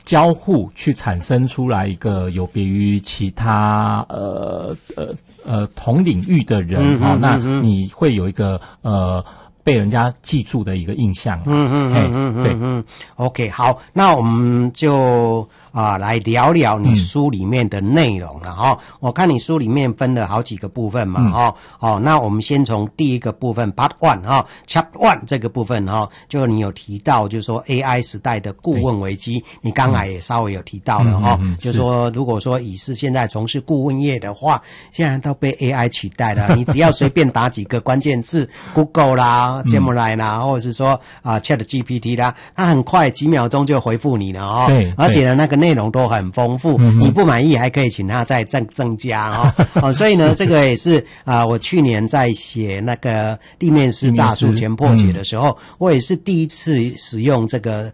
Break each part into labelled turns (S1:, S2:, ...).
S1: 交互去产生出来一个有别于其他同领域的人那你会有一个被人家记住的一个印象。对。
S2: OK， 好，那我们就来聊聊你书里面的内容了哈。我看你书里面分了好几个部分嘛那我们先从第一个部分 Part 1 Chapter 1这个部分就你有提到就是说 AI 时代的顾问危机，你刚才也稍微有提到了就是说如果说是现在从事顾问业的话，现在都被 AI 取代了，你只要随便打几个关键字Google 啦Gemini 啦，或者是说ChatGPT 啦，它很快几秒钟就回复你了
S1: 对，
S2: 而且呢那个内容都很丰富，你不满意还可以请他再增加所以呢这个也是我去年在写那个地面式诈术全破解的时候，我也是第一次使用这个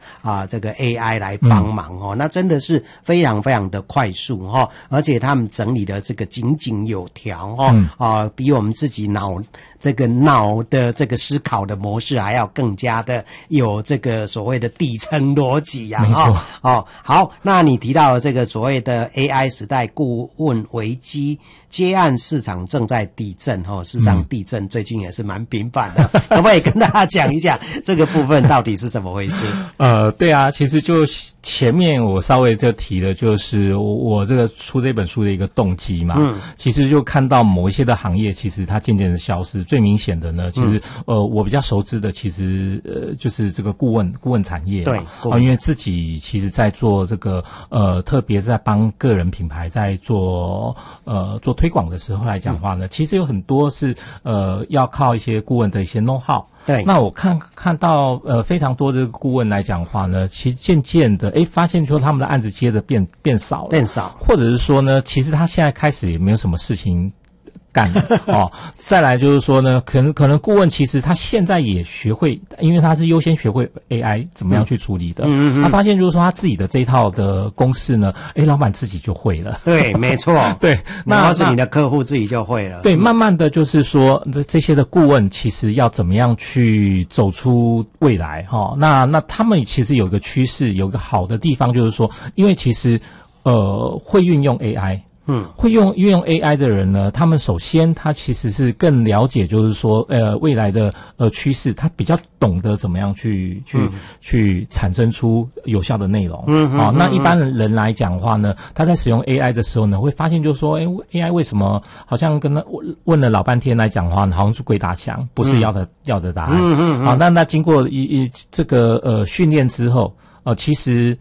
S2: AI 来帮忙那真的是非常非常的快速而且他们整理的这个井井有条比我们自己脑的这个思考的模式还要更加的有这个所谓的底层逻辑好，那你提到这个所谓的 AI 时代顾问危机，接案市场正在地震事实上地震最近也是蛮频繁的可不可以跟大家讲一下这个部分到底是怎么回事？
S1: 对啊，其实就前面我稍微就提的就是我这个出这本书的一个动机嘛其实就看到某一些的行业其实它渐渐的消失，最明显的呢其实我比较熟知的其实就是这个顾问产业
S2: 对
S1: 因为自己其实在做这个特别在帮个人品牌在做推广的时候来讲话呢其实有很多是要靠一些顾问的一些 know how。
S2: 对，
S1: 那我看到非常多的顾问来讲话呢，其实渐渐的发现说他们的案子接的变少了，或者是说呢，其实他现在开始也没有什么事情干再来就是说呢，可能顾问其实他现在也学会，因为他是优先学会 AI 怎么样去处理的。他发现就是说他自己的这一套的公式呢，老板自己就会了。
S2: 对，没错。对，那是你的客户自己就会了。
S1: 对，慢慢的就是说这些的顾问其实要怎么样去走出未来那他们其实有一个趋势，有一个好的地方就是说，因为其实会运用 AI。会运用 AI 的人呢，他们首先他其实是更了解，就是说未来的趋势，他比较懂得怎么样去产生出有效的内容。那一般人来讲的话呢，他在使用 AI 的时候呢，会发现就是说AI 为什么好像跟他问了老半天来讲的话，好像是鬼打墙，不是要的答案。那经过这个训练之后。其实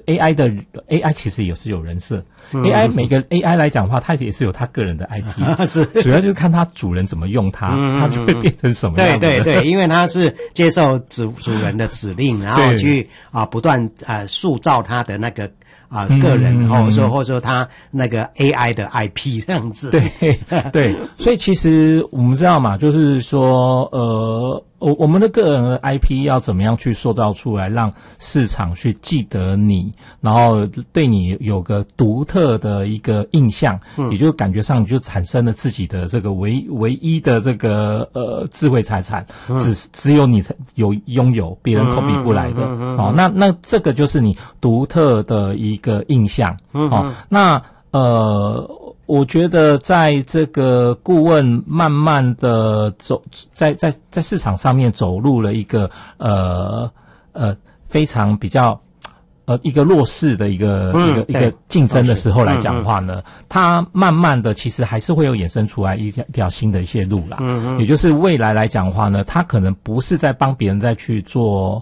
S1: AI 其实也是有人设，AI 每个 AI 来讲的话，它也是有它个人的 IP， 是主要就是看它主人怎么用它，它就会变成什么样子的。
S2: 对，因为它是接受主人的指令，然后去不断塑造它的那个个人或者说他那个 AI 的 IP 这样子。
S1: 对，所以其实我们知道嘛，就是说我们的个人的 IP 要怎么样去塑造出来，让市场去记得你，然后对你有个独特的一个印象，也就是感觉上你就产生了自己的这个唯一的这个智慧财产，只有你拥有，别人 copy 不来的。那这个就是你独特的一个印象。那我觉得在这个顾问慢慢的在市场上面走入了一个非常比较一个弱势的一个竞争的时候来讲话呢，它慢慢的其实还是会有衍生出来一条新的一些路啦。也就是未来来讲的话呢，它可能不是在帮别人再去做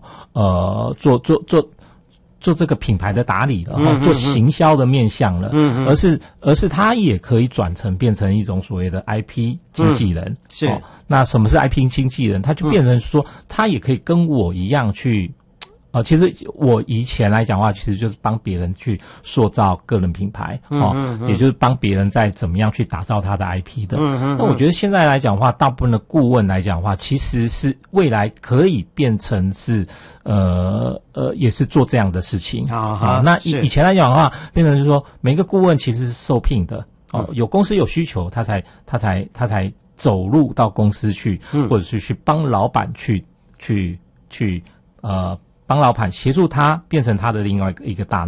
S1: 这个品牌的打理了，做行销的面向了，而是它也可以转成变成一种所谓的 IP 经纪人。是，那什么是 IP 经纪人？它就变成说，他也可以跟我一样去。其实我以前来讲的话，其实就是帮别人去塑造个人品牌，也就是帮别人在怎么样去打造他的 IP 的。那我觉得现在来讲的话，大部分的顾问来讲的话，其实是未来可以变成是也是做这样的事情。那以前来讲的话，变成是说每个顾问其实是受聘的，有公司有需求，他才走入到公司去，或者是去帮老板去帮老板协助他变成他的另外一个大